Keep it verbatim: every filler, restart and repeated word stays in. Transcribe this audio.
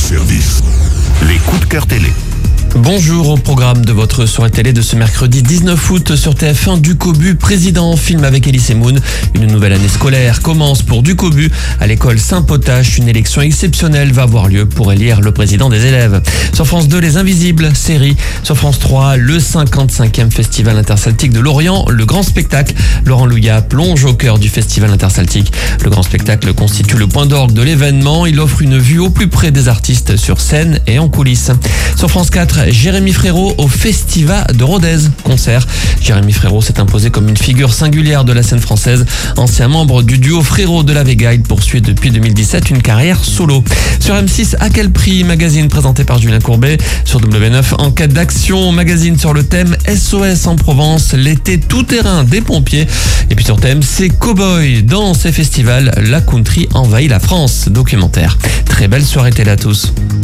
service. Les coups de cœur télé. Bonjour, au programme de votre soirée télé de ce mercredi dix-neuf août sur T F un, Ducobu, président, film avec Elie Semoun. Une nouvelle année scolaire commence pour Ducobu. À l'école Saint-Potache, une élection exceptionnelle va avoir lieu pour élire le président des élèves. Sur France deux, Les Invisibles, série. Sur France trois, le cinquante-cinquième Festival interceltique de Lorient, le grand spectacle. Laurent Louillat plonge au cœur du Festival interceltique. Le grand spectacle constitue le point d'orgue de l'événement. Il offre une vue au plus près des artistes sur scène et en coulisses. Sur France quatre, Jérémy Frérot au Festival de Rodez. Concert. Jérémy Frérot s'est imposé comme une figure singulière de la scène française. Ancien membre du duo Frérot de la Vega, il poursuit depuis deux mille dix-sept une carrière solo. Sur M six, À quel prix, magazine présenté par Julien Courbet. Sur W neuf, Enquête d'action, magazine sur le thème S O S en Provence, l'été tout-terrain des pompiers. Et puis sur T M C, Cowboy. Dans ces festivals, la country envahit la France. Documentaire. Très belle soirée télé à tous.